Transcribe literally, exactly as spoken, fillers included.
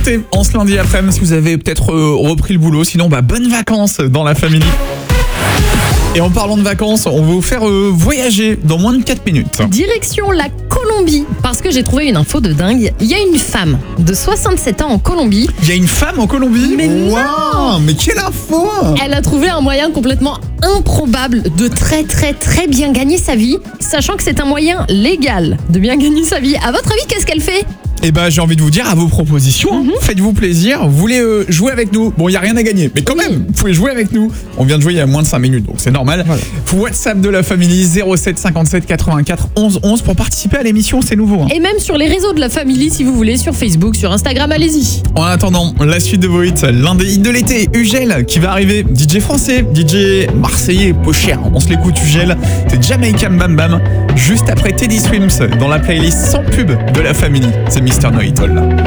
écouter en ce lundi après-midi si vous avez peut-être euh, repris le boulot. Sinon, bah, bonnes vacances dans la famille. Et en parlant de vacances, on va vous faire euh, voyager dans moins de quatre minutes. Direction la Colombie, parce que j'ai trouvé une info de dingue. Il y a une femme de soixante-sept ans en Colombie. Il y a une femme en Colombie? Mais non! Wow, mais quelle info! Elle a trouvé un moyen complètement improbable de très très très bien gagner sa vie, sachant que c'est un moyen légal de bien gagner sa vie. À votre avis, qu'est-ce qu'elle fait? Eh ben, j'ai envie de vous dire à vos propositions. Mm-hmm. Faites-vous plaisir. Vous voulez euh, jouer avec nous? Bon, il n'y a rien à gagner, mais quand oui. même, vous pouvez jouer avec nous. On vient de jouer il y a moins de cinq minutes, donc c'est normal. Voilà. WhatsApp de la famille zéro sept cinquante-sept quatre-vingt-quatre onze onze pour participer à l'émission, c'est nouveau. Hein. Et même sur les réseaux de la famille, si vous voulez, sur Facebook, sur Instagram, allez-y. En attendant, la suite de vos hits, l'un des hits de l'été, Ugel, qui va arriver. D J français, D J marseillais, peu cher. On se l'écoute, Ugel. C'est Jamaican Bam Bam. Juste après Teddy Swims dans la playlist sans pub de la famille. C'est Mister Know It All.